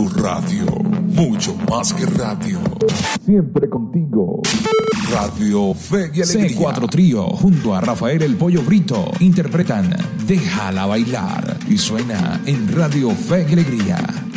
Tu radio, mucho más que radio. Siempre contigo. Radio Fe y Alegría. C4 Trío, junto a Rafael El Pollo Brito, interpretan Déjala Bailar y suena en Radio Fe y Alegría.